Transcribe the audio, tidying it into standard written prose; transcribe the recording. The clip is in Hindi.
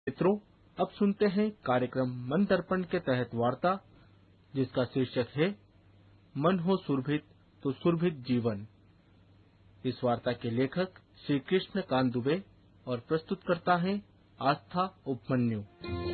मित्रों, अब सुनते हैं कार्यक्रम मन दर्पण के तहत वार्ता, जिसका शीर्षक है मन हो सुरभित तो सुरभित जीवन। इस वार्ता के लेखक श्री कृष्ण कांत दुबे और प्रस्तुतकर्ता हैं आस्था उपमन्यु।